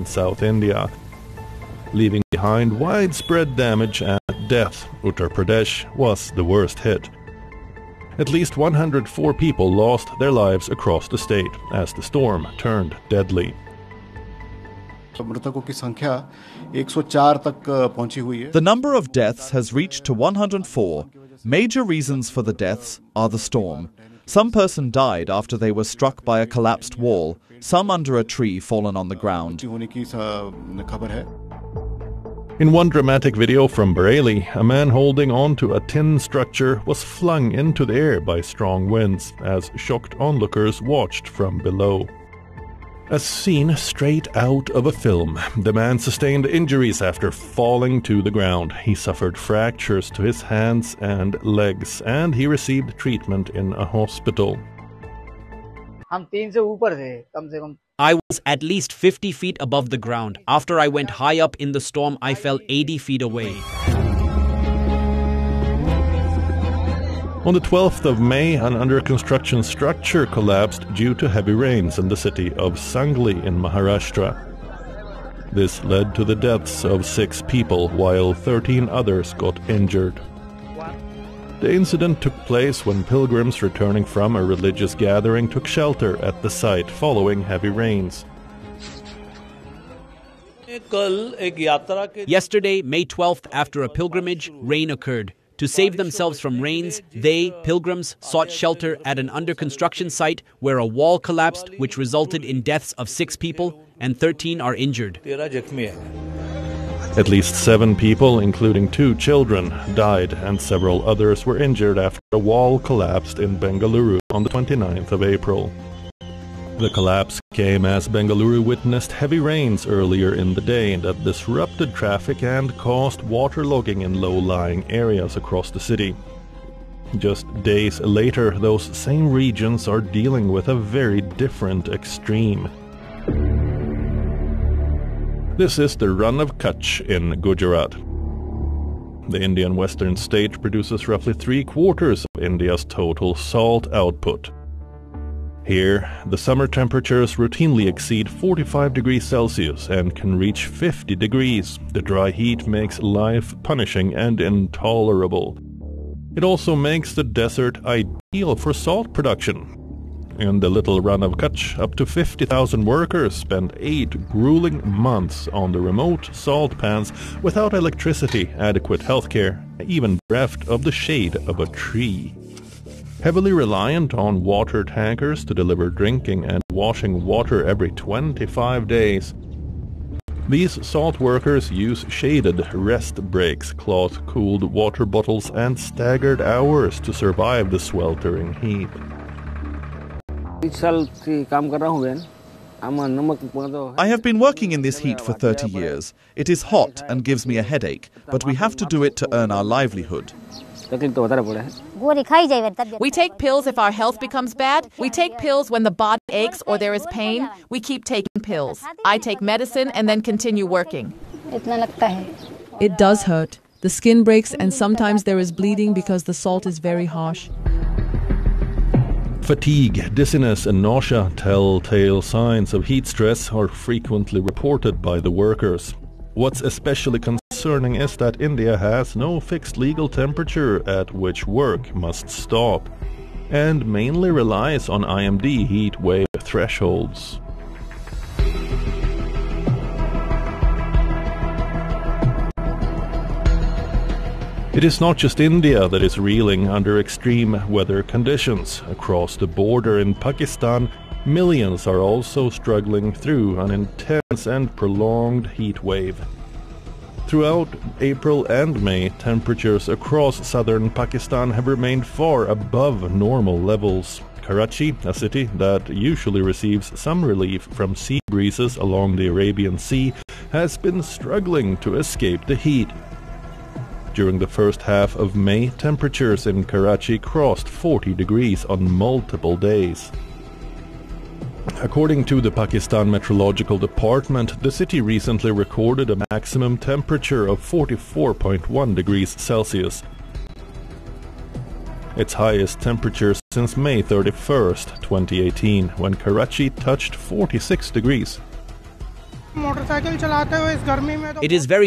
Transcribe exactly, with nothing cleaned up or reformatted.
in South India, leaving behind widespread damage and death. Uttar Pradesh was the worst hit. At least one hundred four people lost their lives across the state as the storm turned deadly. The number of deaths has reached to one hundred four. Major reasons for the deaths are the storm. Some person died after they were struck by a collapsed wall, some under a tree fallen on the ground. In one dramatic video from Bareilly, a man holding onto a tin structure was flung into the air by strong winds as shocked onlookers watched from below. A scene straight out of a film. The man sustained injuries after falling to the ground. He suffered fractures to his hands and legs, and he received treatment in a hospital. I was at least fifty feet above the ground. After I went high up in the storm, I fell eighty feet away. On the twelfth of May, an under-construction structure collapsed due to heavy rains in the city of Sangli in Maharashtra. This led to the deaths of six people, while thirteen others got injured. The incident took place when pilgrims returning from a religious gathering took shelter at the site following heavy rains. Yesterday, May twelfth, after a pilgrimage, rain occurred. To save themselves from rains, they, pilgrims, sought shelter at an under-construction site where a wall collapsed, which resulted in deaths of six people, and thirteen are injured. At least seven people, including two children, died, and several others were injured after a wall collapsed in Bengaluru on the twenty-ninth of April. The collapse came as Bengaluru witnessed heavy rains earlier in the day that disrupted traffic and caused waterlogging in low-lying areas across the city. Just days later, those same regions are dealing with a very different extreme. This is the Run of Kutch in Gujarat. The Indian western state produces roughly three-quarters of India's total salt output. Here, the summer temperatures routinely exceed forty-five degrees Celsius and can reach fifty degrees. The dry heat makes life punishing and intolerable. It also makes the desert ideal for salt production. In the little Run of Kutch, up to fifty thousand workers spend eight grueling months on the remote salt pans without electricity, adequate healthcare, even bereft of the shade of a tree. Heavily reliant on water tankers to deliver drinking and washing water every twenty-five days. These salt workers use shaded rest breaks, cloth-cooled water bottles, and staggered hours to survive the sweltering heat. I have been working in this heat for thirty years. It is hot and gives me a headache, but we have to do it to earn our livelihood. We take pills if our health becomes bad. We take pills when the body aches or there is pain. We keep taking pills. I take medicine and then continue working. It does hurt. The skin breaks and sometimes there is bleeding because the salt is very harsh. Fatigue, dizziness and nausea, telltale signs of heat stress, are frequently reported by the workers. What's especially concerning is that India has no fixed legal temperature at which work must stop, and mainly relies on I M D heat wave thresholds. It is not just India that is reeling under extreme weather conditions. Across the border in Pakistan, millions are also struggling through an intense and prolonged heat wave. Throughout April and May, temperatures across southern Pakistan have remained far above normal levels. Karachi, a city that usually receives some relief from sea breezes along the Arabian Sea, has been struggling to escape the heat. During the first half of May, temperatures in Karachi crossed forty degrees on multiple days. According to the Pakistan Meteorological Department, the city recently recorded a maximum temperature of forty-four point one degrees Celsius, its highest temperature since May thirty-first, twenty eighteen, when Karachi touched forty-six degrees. It is very